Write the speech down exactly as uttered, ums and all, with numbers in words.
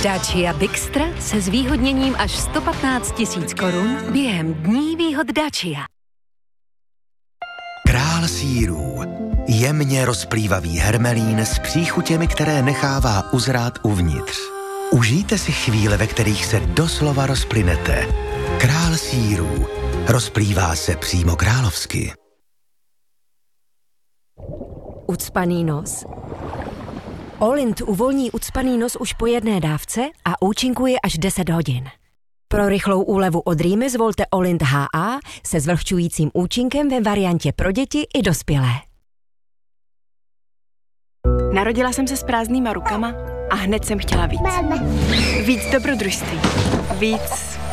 Dacia Bixtra se zvýhodněním až sto patnáct tisíc korun během dní výhod Dacia. Král sýrů. Jemně rozplývavý hermelín s příchutěmi, které nechává uzrát uvnitř. Užijte si chvíle, ve kterých se doslova rozplynete. Král sýrů. Rozplývá se přímo královsky. Ucpaný nos. Olint uvolní ucpaný nos už po jedné dávce a účinkuje až deset hodin. Pro rychlou úlevu od rýmy zvolte Olint H A se zvlhčujícím účinkem ve variantě pro děti i dospělé. Narodila jsem se s prázdnýma rukama a hned jsem chtěla víc. Víc dobrodružství. Víc